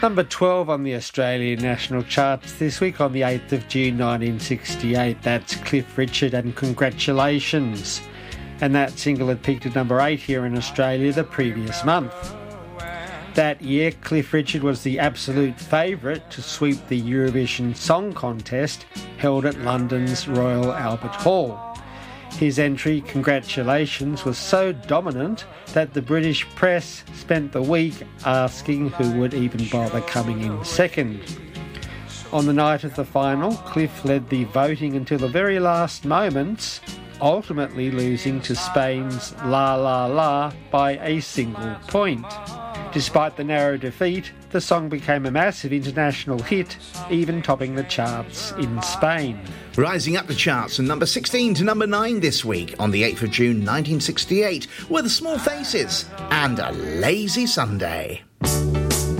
Number 12 on the Australian national charts this week on the 8th of June 1968. That's Cliff Richard and Congratulations. And that single had peaked at number 8 here in Australia the previous month. That year, Cliff Richard was the absolute favourite to sweep the Eurovision Song Contest held at London's Royal Albert Hall. His entry, Congratulations, was so dominant that the British press spent the week asking who would even bother coming in second. On the night of the final, Cliff led the voting until the very last moments, ultimately losing to Spain's La La La by a single point. Despite the narrow defeat, the song became a massive international hit, even topping the charts in Spain. Rising up the charts from number 16 to number 9 this week on the 8th of June 1968 were the Small Faces and A Lazy Sunday.